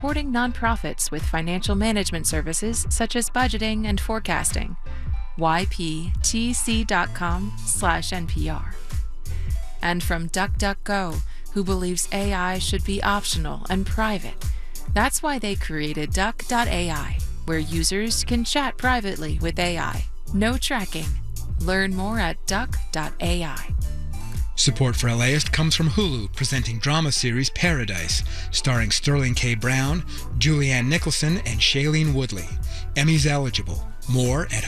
supporting nonprofits with financial management services such as budgeting and forecasting. yptc.com/NPR. And from DuckDuckGo, who believes AI should be optional and private. That's why they created Duck.ai, where users can chat privately with AI. No tracking. Learn more at Duck.ai. Support for LAist comes from Hulu, presenting drama series Paradise, starring Sterling K. Brown, Julianne Nicholson, and Shailene Woodley. Emmys eligible. More at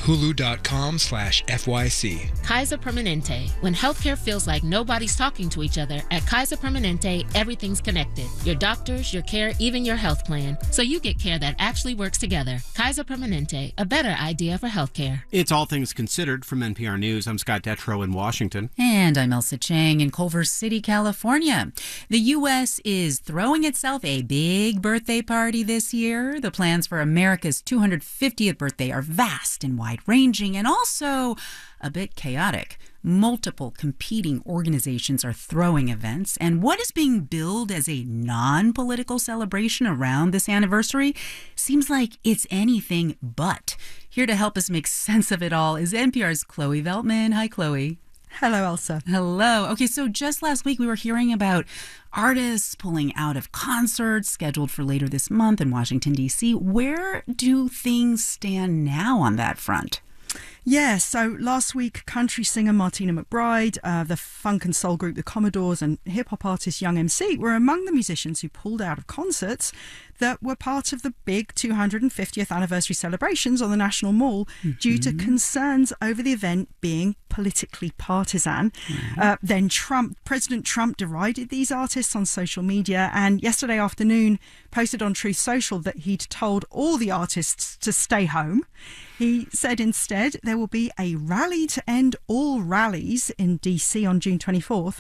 hulu.com/FYC. Kaiser Permanente. When healthcare feels like nobody's talking to each other, at Kaiser Permanente, everything's connected. Your doctors, your care, even your health plan. So you get care that actually works together. Kaiser Permanente, a better idea for healthcare. It's All Things Considered from NPR News. I'm Scott Detrow in Washington. And I'm Elsa Chang in Culver City, California. The U.S. is throwing itself a big birthday party this year. The plans for America's 250th birthday are vast and wide-ranging and also a bit chaotic. Multiple competing organizations are throwing events, and what is being billed as a non-political celebration around this anniversary seems like it's anything but. Here to help us make sense of it all is NPR's Chloe Veltman. Hi, Chloe. Hello, Elsa. Hello. Okay, so just last week we were hearing about artists pulling out of concerts scheduled for later this month in Washington, D.C. Where do things stand now on that front? Yeah, so last week, country singer Martina McBride, the funk and soul group The Commodores, and hip-hop artist Young MC were among the musicians who pulled out of concerts that were part of the big 250th anniversary celebrations on the National Mall due to concerns over the event being politically partisan. Then President Trump derided these artists on social media, and yesterday afternoon posted on Truth Social that he'd told all the artists to stay home. He said instead there will be a rally to end all rallies in DC on June 24th.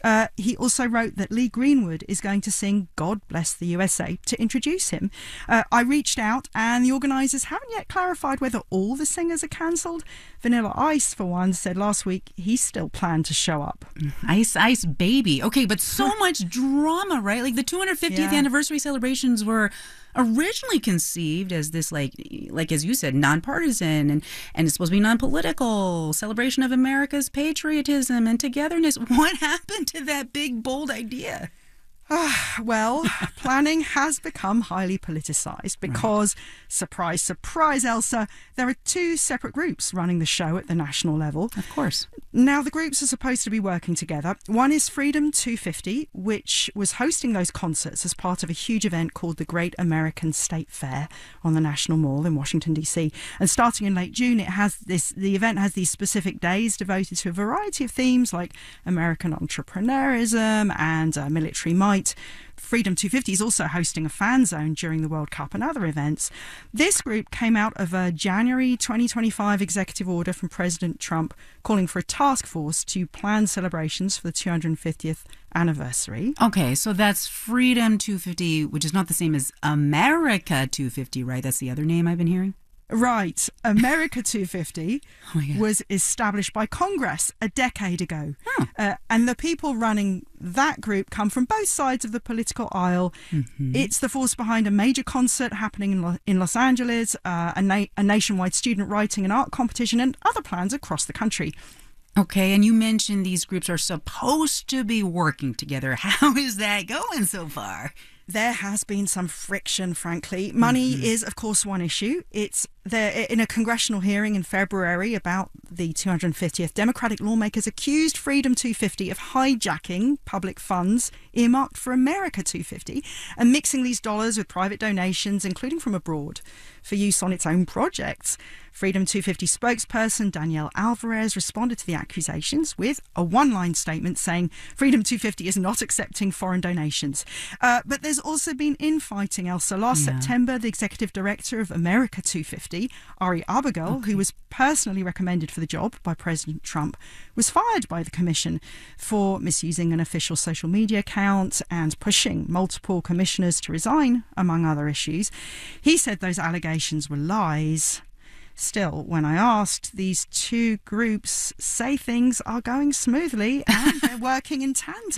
He also wrote that Lee Greenwood is going to sing God Bless the USA to introduce him. I reached out and the organisers haven't yet clarified whether all the singers are cancelled. Vanilla Ice, for one, said last week he still planned to show up. Ice Ice Baby. Okay, but so much drama, right? Like the 250th anniversary celebrations were originally conceived as this, like as you said, nonpartisan and it's supposed to be non-political celebration of America's patriotism and togetherness. What happened to that big, bold idea? Well, planning has become highly politicised because, surprise, surprise, Elsa, there are two separate groups running the show at the national level. Of course. Now, the groups are supposed to be working together. One is Freedom 250, which was hosting those concerts as part of a huge event called the Great American State Fair on the National Mall in Washington, D.C. And starting in late June, the event has these specific days devoted to a variety of themes like American entrepreneurism and military might. Freedom 250 is also hosting a fan zone during the World Cup and other events. This group came out of a January 2025 executive order from President Trump calling for a task force to plan celebrations for the 250th anniversary. Okay, so that's Freedom 250, which is not the same as America 250, right? That's the other name I've been hearing? Right. America 250 was established by Congress a decade ago. And the people running that group come from both sides of the political aisle. It's the force behind a major concert happening in Los Angeles, a nationwide student writing and art competition, and other plans across the country. Okay, and you mentioned these groups are supposed to be working together. How is that going so far? There has been some friction, frankly. Money is, of course, one issue. It's there in a congressional hearing in February about the 250th. Democratic lawmakers accused Freedom 250 of hijacking public funds earmarked for America 250 and mixing these dollars with private donations, including from abroad, for use on its own projects. Freedom 250 spokesperson Danielle Alvarez responded to the accusations with a one-line statement saying Freedom 250 is not accepting foreign donations. But there's also been infighting, Elsa. Last September, the executive director of America 250, Ari Abigail, who was personally recommended for the job by President Trump, was fired by the commission for misusing an official social media account and pushing multiple commissioners to resign, among other issues. He said those allegations were lies. Still, when I asked, these two groups say things are going smoothly and they're working in tandem.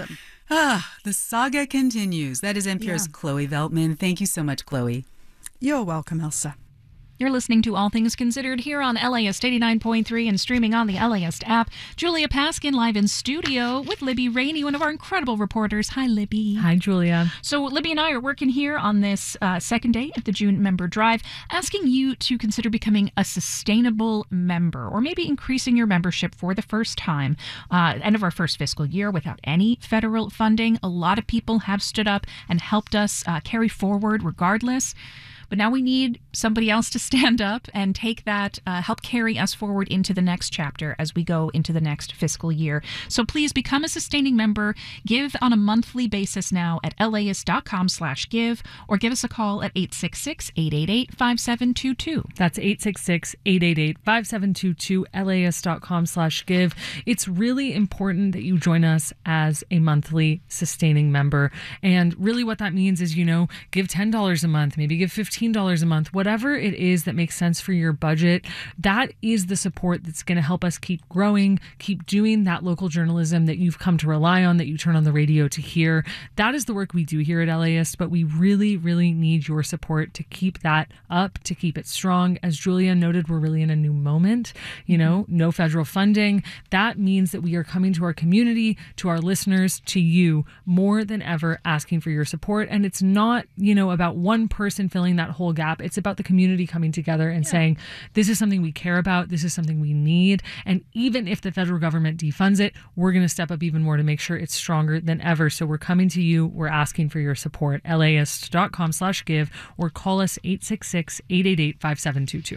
The saga continues. That is NPR's Chloe Veltman. Thank you so much, Chloe. You're welcome, Elsa. You're listening to All Things Considered here on LAist 89.3 and streaming on the LAist app. Julia Paskin live in studio with Libby Rainey, one of our incredible reporters. Hi, Libby. Hi, Julia. So Libby and I are working here on this second day of the June member drive, asking you to consider becoming a sustainable member or maybe increasing your membership for the first time. End of our first fiscal year without any federal funding. A lot of people have stood up and helped us carry forward regardless. But now we need somebody else to stand up and take that, help carry us forward into the next chapter as we go into the next fiscal year. So please become a sustaining member. Give on a monthly basis now at laist.com/give or give us a call at 866-888-5722. That's 866-888-5722, laist.com/give. It's really important that you join us as a monthly sustaining member. And really what that means is, give $10 a month, maybe give $15 a month, whatever it is that makes sense for your budget. That is the support that's going to help us keep growing, keep doing that local journalism that you've come to rely on, that you turn on the radio to hear. That is the work we do here at LAist, but we really, really need your support to keep that up, to keep it strong. As Julia noted, we're really in a new moment, no federal funding. That means that we are coming to our community, to our listeners, to you more than ever, asking for your support. And it's not, about one person filling that whole gap. It's about the community coming together and saying, this is something we care about. This is something we need. And even if the federal government defunds it, we're going to step up even more to make sure it's stronger than ever. So we're coming to you. We're asking for your support. laist.com/give or call us 866-888-5722.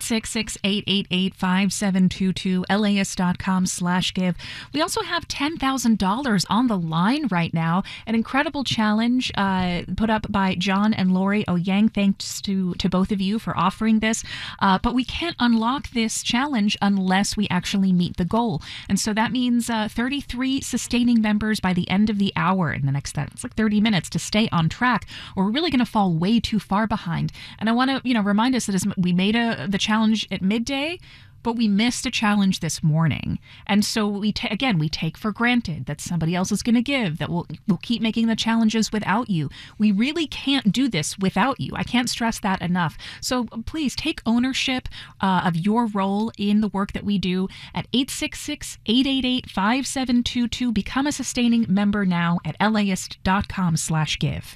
866-888-5722, laist.com/give. We also have $10,000 on the line right now. An incredible challenge put up by John and Lori Oyang. Thanks to both of you for offering this. But we can't unlock this challenge unless we actually meet the goal. And so that means 33 sustaining members by the end of the hour in the next, it's like 30 minutes to stay on track, or we're really going to fall way too far behind. And I want to, remind us that as we made the challenge at midday, but we missed a challenge this morning. And so we take for granted that somebody else is going to give, that we'll keep making the challenges without you. We really can't do this without you. I can't stress that enough. So please take ownership of your role in the work that we do at 866-888-5722. Become a sustaining member now at laist.com/give.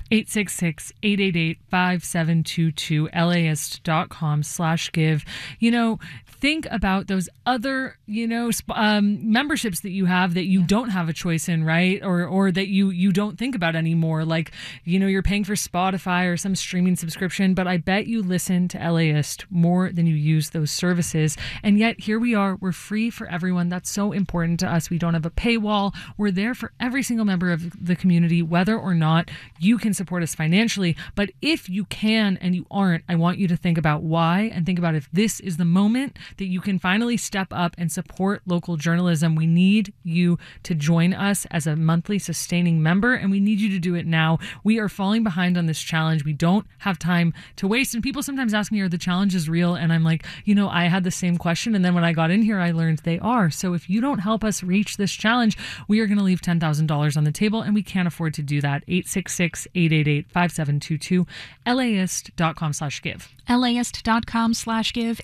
866-888-5722, laist.com/give. Think about those other, memberships that you have that you don't have a choice in, right? Or that you don't think about anymore. Like, you're paying for Spotify or some streaming subscription, but I bet you listen to LAist more than you use those services. And yet here we are. We're free for everyone. That's so important to us. We don't have a paywall. We're there for every single member of the community, whether or not you can support us financially. But if you can and you aren't, I want you to think about why and think about if this is the moment that you can finally step up and support local journalism. We need you to join us as a monthly sustaining member, and we need you to do it now. We are falling behind on this challenge. We don't have time to waste. And people sometimes ask me, are the challenges real? And I'm like, I had the same question. And then when I got in here, I learned they are. So if you don't help us reach this challenge, we are going to leave $10,000 on the table, and we can't afford to do that. 866-888-5722, laist.com/give. laist.com/give,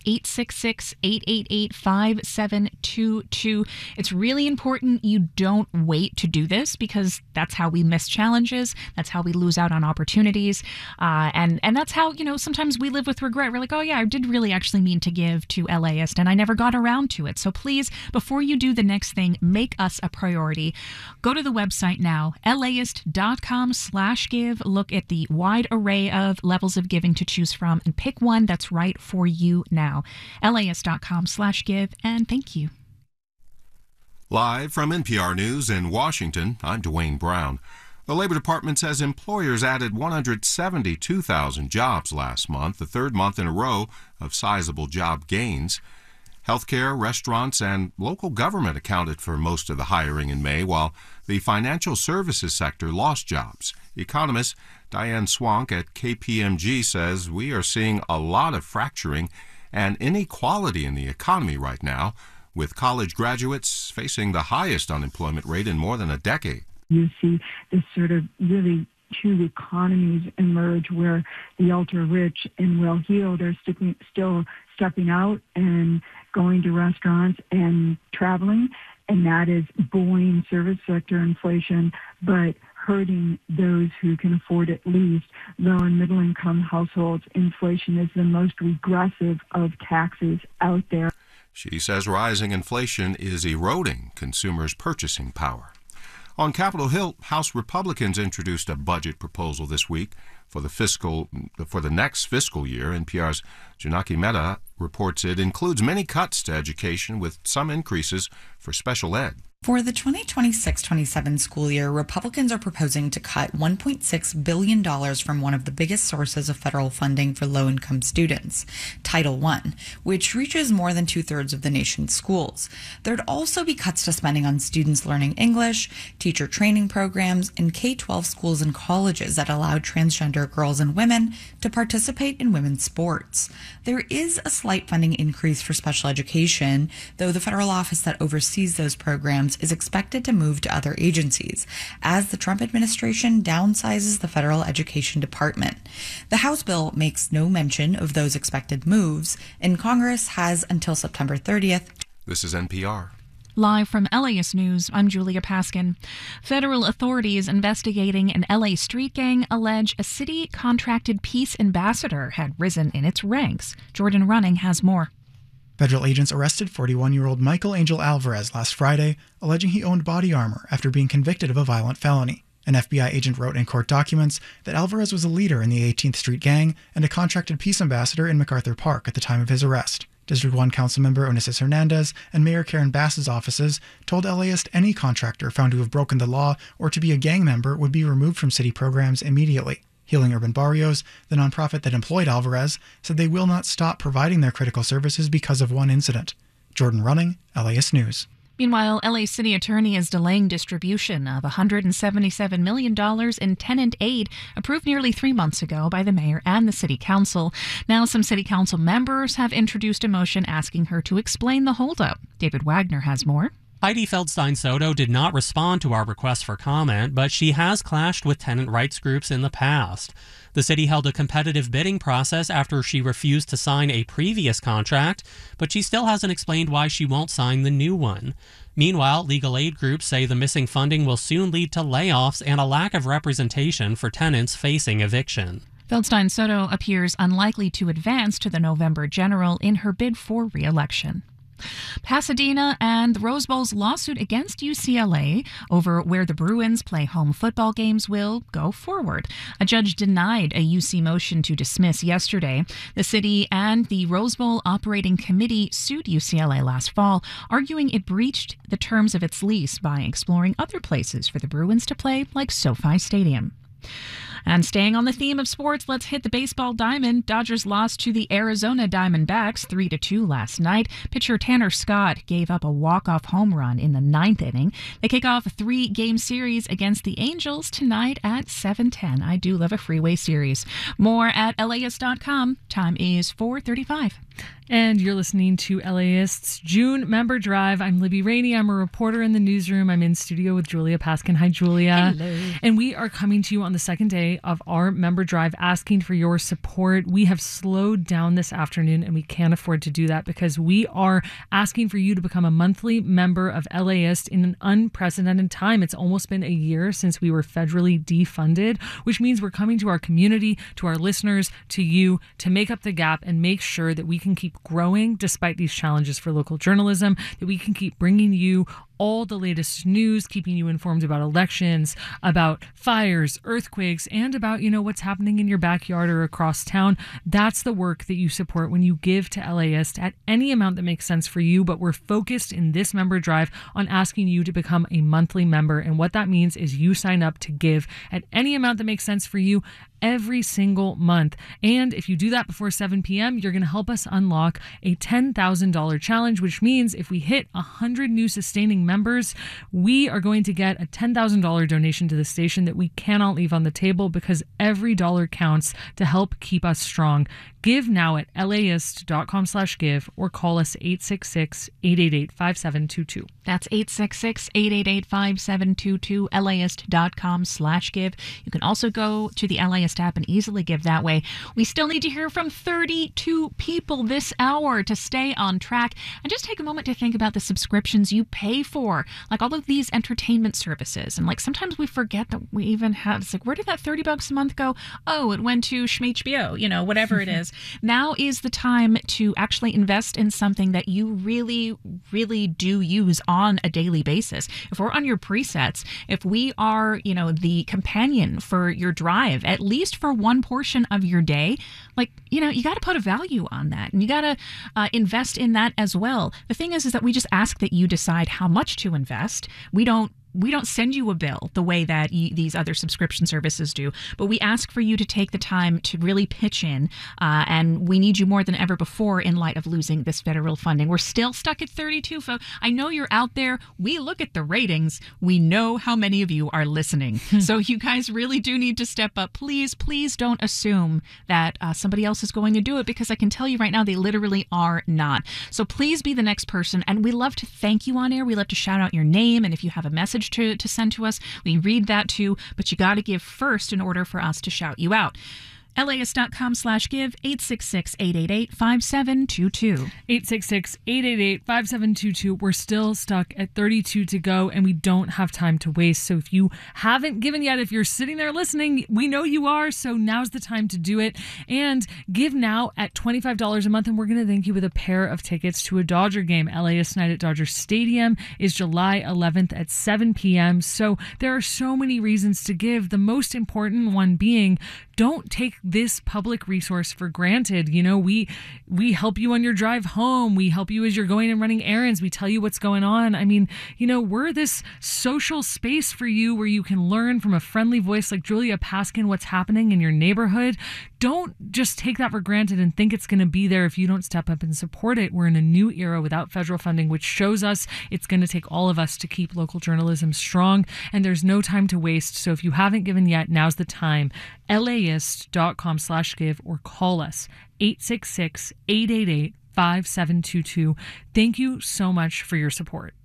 866-888-5722. It's really important you don't wait to do this, because that's how we miss challenges. That's how we lose out on opportunities. And that's how, sometimes we live with regret. We're like, oh yeah, I did really actually mean to give to LAist and I never got around to it. So please, before you do the next thing, make us a priority. Go to the website now, laist.com/give. Look at the wide array of levels of giving to choose from and pick one that's right for you now. laist.com/give, and thank you. Live from NPR News in Washington, I'm Dwayne Brown. The Labor Department says employers added 172,000 jobs last month, the third month in a row of sizable job gains. Healthcare, restaurants, and local government accounted for most of the hiring in May, while the financial services sector lost jobs. Economist Diane Swank at KPMG says we are seeing a lot of fracturing and inequality in the economy right now, with college graduates facing the highest unemployment rate in more than a decade. You see this sort of really two economies emerge where the ultra-rich and well-heeled are still stepping out and going to restaurants and traveling, and that is buoying service sector inflation, but hurting those who can afford it least. Low and middle income households, inflation is the most regressive of taxes out there. She says rising inflation is eroding consumers' purchasing power. On Capitol Hill, House Republicans introduced a budget proposal this week for the next fiscal year. NPR's Janaki Mehta reports it includes many cuts to education with some increases for special ed. For the 2026-27 school year, Republicans are proposing to cut $1.6 billion from one of the biggest sources of federal funding for low-income students, Title I, which reaches more than two-thirds of the nation's schools. There'd also be cuts to spending on students learning English, teacher training programs, and K-12 schools and colleges that allow transgender girls and women to participate in women's sports. There is a slight funding increase for special education, though the federal office that oversees those programs is expected to move to other agencies as the Trump administration downsizes the federal education department. The House bill makes no mention of those expected moves, and Congress has until September 30th. This is NPR. Live from LAist News, I'm Julia Paskin. Federal authorities investigating an LA street gang allege a city-contracted peace ambassador had risen in its ranks. Jordan Running has more. Federal agents arrested 41-year-old Michael Angel Alvarez last Friday, alleging he owned body armor after being convicted of a violent felony. An FBI agent wrote in court documents that Alvarez was a leader in the 18th Street Gang and a contracted peace ambassador in MacArthur Park at the time of his arrest. District 1 Councilmember Onassis Hernandez and Mayor Karen Bass's offices told LAist any contractor found to have broken the law or to be a gang member would be removed from city programs immediately. Healing Urban Barrios, the nonprofit that employed Alvarez, said they will not stop providing their critical services because of one incident. Jordan Running, LAist News. Meanwhile, LA City Attorney is delaying distribution of $177 million in tenant aid approved nearly 3 months ago by the mayor and the city council. Now some city council members have introduced a motion asking her to explain the holdup. David Wagner has more. Heidi Feldstein-Soto did not respond to our request for comment, but she has clashed with tenant rights groups in the past. The city held a competitive bidding process after she refused to sign a previous contract, but she still hasn't explained why she won't sign the new one. Meanwhile, legal aid groups say the missing funding will soon lead to layoffs and a lack of representation for tenants facing eviction. Feldstein-Soto appears unlikely to advance to the November general in her bid for re-election. Pasadena and the Rose Bowl's lawsuit against UCLA over where the Bruins play home football games will go forward. A judge denied a UC motion to dismiss yesterday. The city and the Rose Bowl Operating Committee sued UCLA last fall, arguing it breached the terms of its lease by exploring other places for the Bruins to play, like SoFi Stadium. And staying on the theme of sports, let's hit the baseball diamond. Dodgers lost to the Arizona Diamondbacks 3-2 last night. Pitcher Tanner Scott gave up a walk-off home run in the 9th inning. They kick off a 3-game series against the Angels tonight at 7:10. I do love a freeway series. More at LAist.com. Time is 4:35. And you're listening to LAist's June Member Drive. I'm Libby Rainey. I'm a reporter in the newsroom. I'm in studio with Julia Paskin. Hi, Julia. Hello. And we are coming to you on the second day of our Member Drive asking for your support. We have slowed down this afternoon, and we can't afford to do that because we are asking for you to become a monthly member of LAist in an unprecedented time. It's almost been a year since we were federally defunded, which means we're coming to our community, to our listeners, to you, to make up the gap and make sure that we can keep growing despite these challenges for local journalism, that we can keep bringing you all the latest news, keeping you informed about elections, about fires, earthquakes, and about, what's happening in your backyard or across town. That's the work that you support when you give to LAist at any amount that makes sense for you. But we're focused in this member drive on asking you to become a monthly member. And what that means is you sign up to give at any amount that makes sense for you every single month. And if you do that before 7 p.m., you're going to help us unlock a $10,000 challenge, which means if we hit 100 new sustaining members, we are going to get a $10,000 donation to the station that we cannot leave on the table, because every dollar counts to help keep us strong. Give now at laist.com/give or call us 866-888-5722. That's 866-888-5722, laist.com/give. You can also go to the LAist app and easily give that way. We still need to hear from 32 people this hour to stay on track. And just take a moment to think about the subscriptions you pay for, like all of these entertainment services. And like sometimes we forget that we even have, it's like, where did that $30 a month go? Oh, it went to HBO, whatever it is. Now is the time to actually invest in something that you really, really do use on a daily basis. If we're on your presets, if we are, the companion for your drive, at least for one portion of your day, you got to put a value on that, and you got to invest in that as well. The thing is that we just ask that you decide how much to invest. We don't send you a bill the way that these other subscription services do, but we ask for you to take the time to really pitch in, and we need you more than ever before in light of losing this federal funding. We're still stuck at 32, folks. I know you're out there. We look at the ratings. We know how many of you are listening. So you guys really do need to step up. Please, please don't assume that somebody else is going to do it, because I can tell you right now, they literally are not. So please be the next person, and we love to thank you on air. We love to shout out your name, and if you have a message to send to us, we read that too, but you got to give first in order for us to shout you out. laist.com/give, 866-888-5722. 866-888-5722. We're still stuck at 32 to go, and we don't have time to waste. So if you haven't given yet, if you're sitting there listening, we know you are, so now's the time to do it. And give now at $25 a month, and we're going to thank you with a pair of tickets to a Dodger game. LAist Night at Dodger Stadium is July 11th at 7 p.m. So there are so many reasons to give. The most important one being, don't take this public resource for granted. We help you on your drive home. We help you as you're going and running errands. We tell you what's going on. I mean, we're this social space for you where you can learn from a friendly voice like Julia Paskin what's happening in your neighborhood. Don't just take that for granted and think it's going to be there if you don't step up and support it. We're in a new era without federal funding, which shows us it's going to take all of us to keep local journalism strong, and there's no time to waste. So if you haven't given yet, now's the time. laist.com/give or call us 866-888-5722. Thank you so much for your support.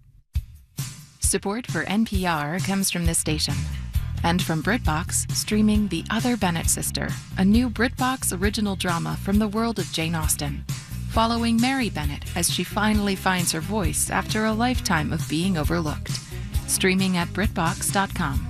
Support for NPR comes from this station and from BritBox, streaming The Other Bennett Sister, a new BritBox original drama from the world of Jane Austen, following Mary Bennett as she finally finds her voice after a lifetime of being overlooked. Streaming at BritBox.com.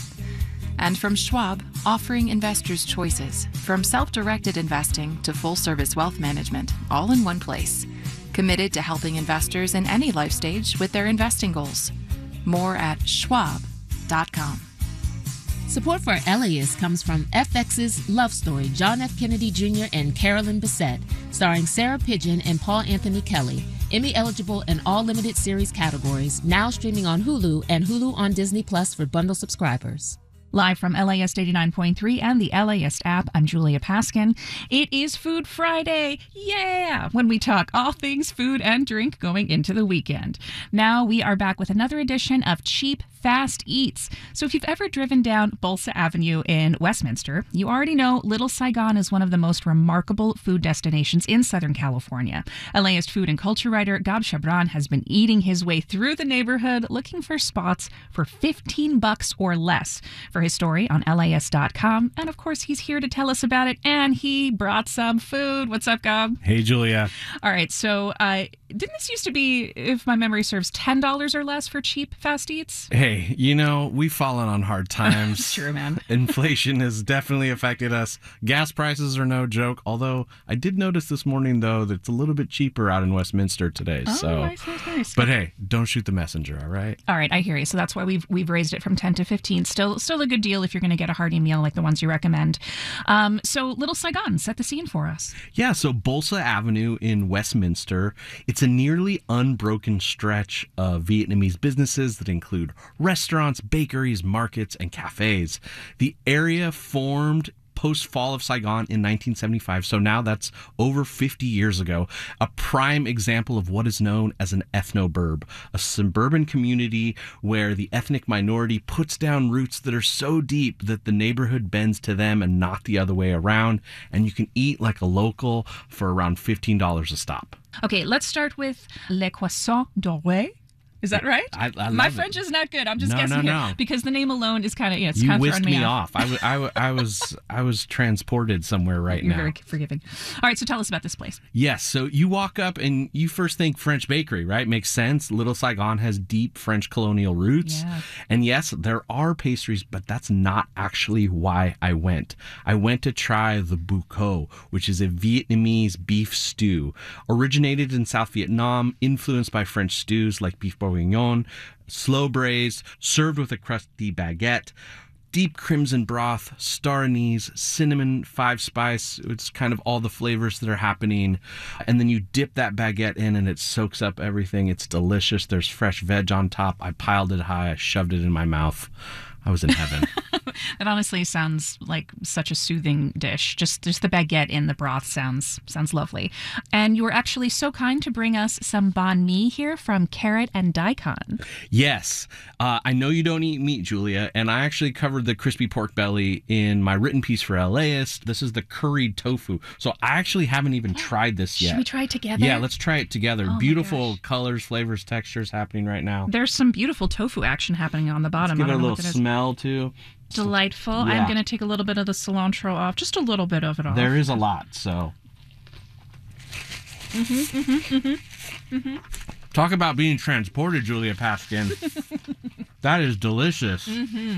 And from Schwab, offering investors choices, from self-directed investing to full-service wealth management, all in one place. Committed to helping investors in any life stage with their investing goals. More at Schwab.com. Support for LAist comes from FX's Love Story, John F. Kennedy Jr. and Carolyn Bessette, starring Sarah Pidgeon and Paul Anthony Kelly. Emmy-eligible in all limited series categories, now streaming on Hulu and Hulu on Disney Plus for bundle subscribers. Live from LAist 89.3 and the LAist app, I'm Julia Paskin. It is Food Friday. Yeah! When we talk all things food and drink going into the weekend. Now we are back with another edition of Cheap Fast Eats. So if you've ever driven down Bolsa Avenue in Westminster, you already know Little Saigon is one of the most remarkable food destinations in Southern California. LAist food and culture writer Gab Chabran has been eating his way through the neighborhood looking for spots for $15 or less for his story on LAist.com. And of course, he's here to tell us about it. And he brought some food. What's up, Gab? Hey, Julia. All right. So didn't this used to be, if my memory serves, $10 or less for cheap fast eats? Hey, we've fallen on hard times. It's true, man. Inflation has definitely affected us. Gas prices are no joke. Although I did notice this morning, though, that it's a little bit cheaper out in Westminster today. Oh, nice. But hey, don't shoot the messenger, all right? All right, I hear you. So that's why we've raised it from 10 to 15. Still a good deal if you're going to get a hearty meal like the ones you recommend. So Little Saigon, set the scene for us. Yeah, so Bolsa Avenue in Westminster, it's a nearly unbroken stretch of Vietnamese businesses that include restaurants, bakeries, markets, and cafes. The area formed post-fall of Saigon in 1975. So now that's over 50 years ago. A prime example of what is known as an ethnoburb, a suburban community where the ethnic minority puts down roots that are so deep that the neighborhood bends to them and not the other way around. And you can eat like a local for around $15 a stop. Okay, let's start with Le Croissant Doré. Is that right? I love My it. French is not good. I'm just No, guessing no. here because the name alone is kind of it's You kind of whisked throwing me me off. I was transported somewhere right You're now. very forgiving. All right, so tell us about this place. Yes, so you walk up and you first think French bakery, right? Makes sense. Little Saigon has deep French colonial roots. Yeah. And yes, there are pastries, but that's not actually why I went. I went to try the bou co, which is a Vietnamese beef stew. Originated in South Vietnam, influenced by French stews like beef bourguignon, slow braised, served with a crusty baguette. Deep crimson broth, star anise, cinnamon, 5-spice. It's kind of all the flavors that are happening. And then you dip that baguette in and it soaks up everything. It's delicious. There's fresh veg on top. I piled it high. I shoved it in my mouth. I was in heaven. That honestly sounds like such a soothing dish. Just the baguette in the broth sounds lovely. And you were actually so kind to bring us some banh mi here from Carrot and Daikon. Yes. I know you don't eat meat, Julia, and I actually covered the crispy pork belly in my written piece for LAist. This is the curried tofu. So I actually haven't even tried this yet. Should we try it together? Yeah, let's try it together. Oh my Beautiful colors, flavors, textures happening right now. There's some beautiful tofu action happening on the bottom. Let's give I it a don't know little what it is. smell, too. Delightful. Yeah. I'm going to take a little bit of the cilantro off, just a little bit of it off. There is a lot, so. Talk about being transported, Julia Paskin. That is delicious.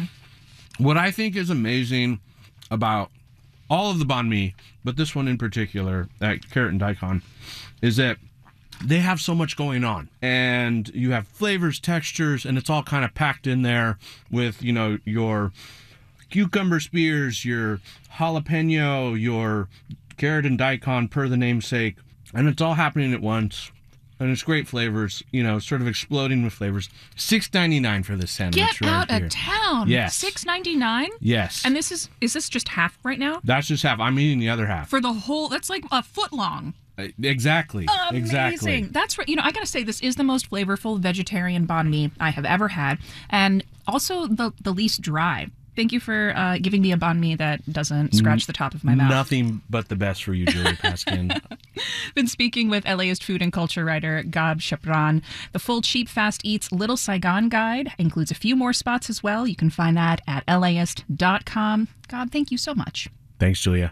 What I think is amazing about all of the banh mi, but this one in particular, at Carrot and Daikon, is that they have so much going on, and you have flavors, textures, and it's all kind of packed in there with, you know, your cucumber spears, your jalapeno, your carrot and daikon per the namesake, and it's all happening at once. And it's great flavors, you know, sort of exploding with flavors. $6.99 for this sandwich. Get right out here. of town. Yes. $6.99? Yes. And is this just half right now? That's just half. I'm eating the other half. For the whole, that's like a foot long. Exactly. Amazing. Exactly. That's right. You know, I got to say, this is the most flavorful vegetarian banh mi I have ever had. And also the least dry. Thank you for giving me a banh mi that doesn't scratch the top of my mouth. Nothing but the best for you, Julia Paskin. Been speaking with LAist food and culture writer Gab Chabran. The full Cheap Fast Eats Little Saigon guide includes a few more spots as well. You can find that at LAist.com. Gab, thank you so much. Thanks, Julia.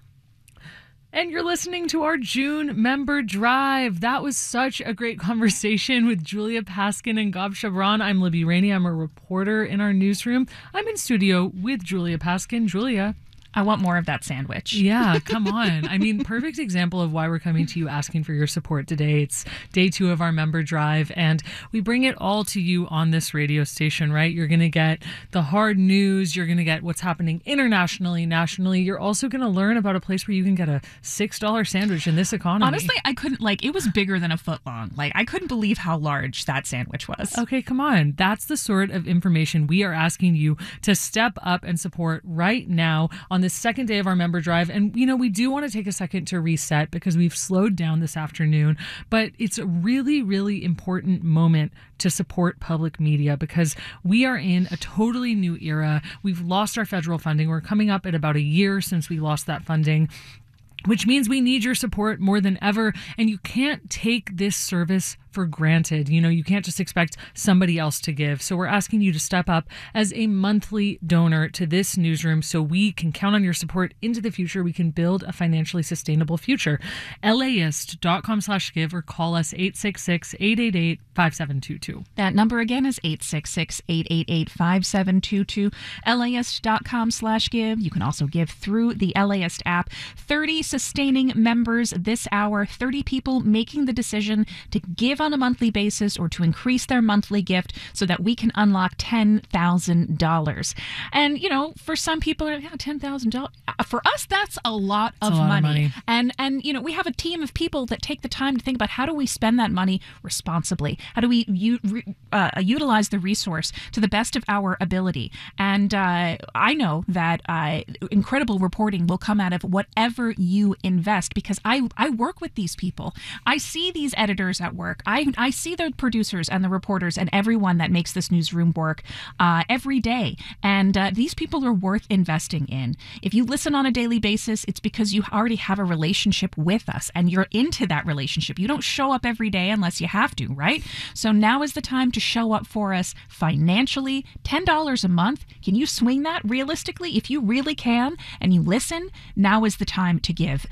And you're listening to our June member drive. That was such a great conversation with Julia Paskin and Gab Chabran. I'm Libby Rainey. I'm a reporter in our newsroom. I'm in studio with Julia Paskin. Julia. I want more of that sandwich. Yeah, come on. I mean, perfect example of why we're coming to you asking for your support today. It's day 2 of our member drive, and we bring it all to you on this radio station, right? You're going to get the hard news. You're going to get what's happening internationally, nationally. You're also going to learn about a place where you can get a $6 sandwich in this economy. Honestly, I couldn't, it was bigger than a foot long. I couldn't believe how large that sandwich was. Okay, come on. That's the sort of information we are asking you to step up and support right now on the second day of our member drive. And, you know, we do want to take a second to reset because we've slowed down this afternoon, but it's a really, really important moment to support public media because we are in a totally new era. We've lost our federal funding. We're coming up at about a year since we lost that funding, which means we need your support more than ever. And you can't take this service for granted. You know, you can't just expect somebody else to give. So we're asking you to step up as a monthly donor to this newsroom so we can count on your support into the future. We can build a financially sustainable future. LAist.com/give or call us 866-888-5722. That number again is 866-888-5722. LAist.com/give. You can also give through the LAist app. 30 sustaining members this hour. 30 people making the decision to give on a monthly basis or to increase their monthly gift so that we can unlock $10,000. And, you know, for some people, $10,000. For us, that's a lot of money. And you know, we have a team of people that take the time to think about how do we spend that money responsibly? How do we utilize the resource to the best of our ability? And I know that incredible reporting will come out of whatever you invest, because I work with these people. I see these editors at work. I see the producers and the reporters and everyone that makes this newsroom work every day. And these people are worth investing in. If you listen on a daily basis, it's because you already have a relationship with us and you're into that relationship. You don't show up every day unless you have to, right? So now is the time to show up for us financially. $10 a month. Can you swing that realistically? If you really can and you listen, now is the time to give.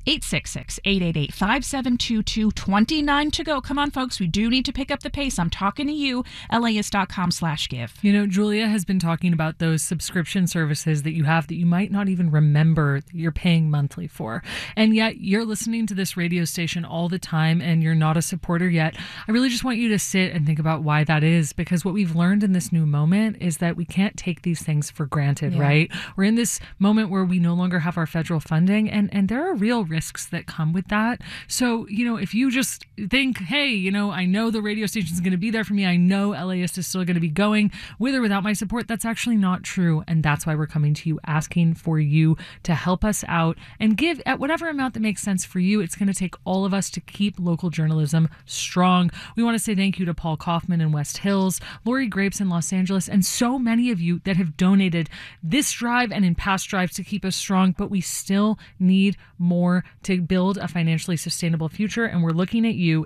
866-888-5722, 29 to go. Come on, folks. We do need to pick up the pace. I'm talking to you. LAist.com/give. You know, Julia has been talking about those subscription services that you have that you might not even remember that you're paying monthly for. And yet you're listening to this radio station all the time and you're not a supporter yet. I really just want you to sit and think about why that is, because what we've learned in this new moment is that we can't take these things for granted, right? We're in this moment where we no longer have our federal funding, and there are real risks that come with that. So, you know, if you just think, hey, you know, I know the radio station is going to be there for me. I know LAist is still going to be going with or without my support. That's actually not true. And that's why we're coming to you asking for you to help us out and give at whatever amount that makes sense for you. It's going to take all of us to keep local journalism strong. We want to say thank you to Paul Kaufman in West Hills, Lori Grapes in Los Angeles, and so many of you that have donated this drive and in past drives to keep us strong. But we still need more to build a financially sustainable future. And we're looking at you,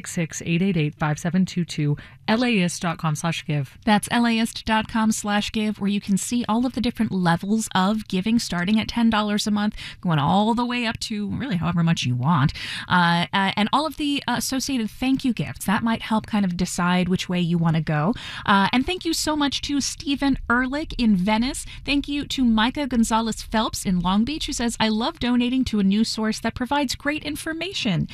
866-888-5722, LAist.com/give. That's LAist.com/give, where you can see all of the different levels of giving, starting at $10 a month, going all the way up to really however much you want. And all of the associated thank you gifts. That might help kind of decide which way you want to go. And thank you so much to Stephen Ehrlich in Venice. Thank you to Micah Gonzalez Phelps in Long Beach, who says, I love donating to a news source that provides great information.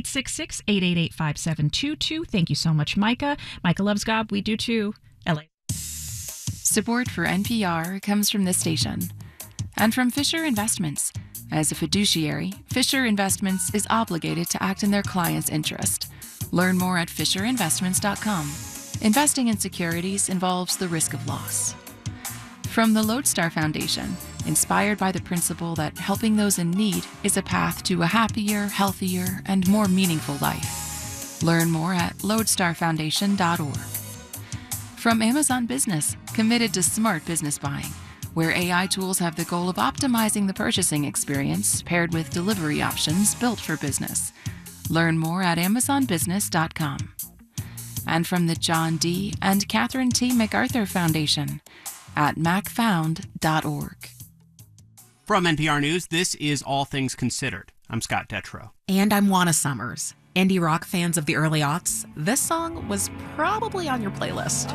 866-888-5722. Thank you so much, Micah. Micah loves God. We do too. LA. Support for NPR comes from this station and from Fisher Investments. As a fiduciary, Fisher Investments is obligated to act in their client's interest. Learn more at FisherInvestments.com. Investing in securities involves the risk of loss. From the Lodestar Foundation, inspired by the principle that helping those in need is a path to a happier, healthier, and more meaningful life. Learn more at lodestarfoundation.org. From Amazon Business, committed to smart business buying, where AI tools have the goal of optimizing the purchasing experience paired with delivery options built for business. Learn more at amazonbusiness.com. And from the John D. and Catherine T. MacArthur Foundation at macfound.org. From NPR News, this is All Things Considered. I'm Scott Detrow. And I'm Juana Summers. Indie rock fans of the early aughts, this song was probably on your playlist.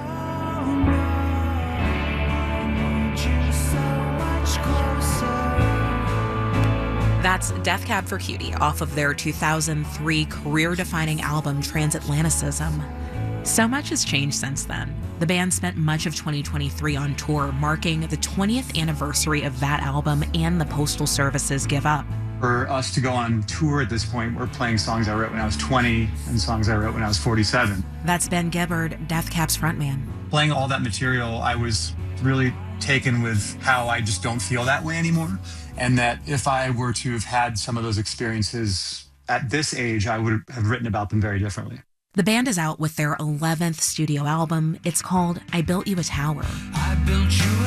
That's Death Cab for Cutie off of their 2003 career-defining album Transatlanticism. So much has changed since then. The band spent much of 2023 on tour, marking the 20th anniversary of that album and the Postal Service's Give Up. For us to go on tour at this point, we're playing songs I wrote when I was 20 and songs I wrote when I was 47. That's Ben Gibbard, Death Cab's frontman. Playing all that material, I was really taken with how I just don't feel that way anymore. And that if I were to have had some of those experiences at this age, I would have written about them very differently. The band is out with their 11th studio album. It's called I Built You a Tower. I built you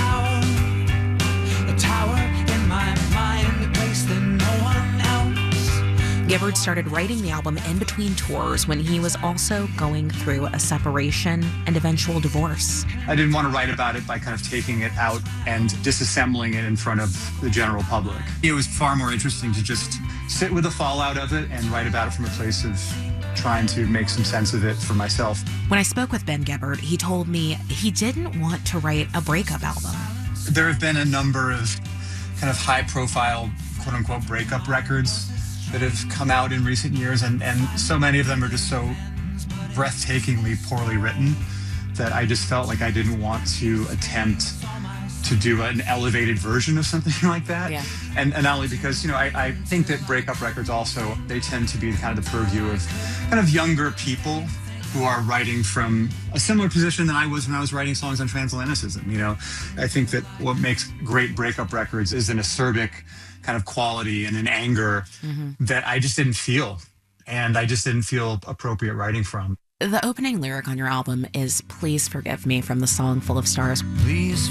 a tower in my mind, a place that no one else. Gibbard started writing the album in between tours when he was also going through a separation and eventual divorce. I didn't want to write about it by kind of taking it out and disassembling it in front of the general public. It was far more interesting to just sit with the fallout of it and write about it from a place of trying to make some sense of it for myself. When I spoke with Ben Gibbard, he told me he didn't want to write a breakup album. There have been a number of kind of high-profile quote-unquote breakup records that have come out in recent years, and so many of them are just so breathtakingly poorly written that I just felt like I didn't want to attempt to do an elevated version of something like that. Yeah. And not only because, I think that breakup records also, they tend to be kind of the purview of kind of younger people who are writing from a similar position than I was when I was writing songs on transatlanticism. I think that what makes great breakup records is an acerbic kind of quality and an anger that I just didn't feel. And I just didn't feel appropriate writing from. The opening lyric on your album is "Please Forgive Me" from the song Full of Stars. Please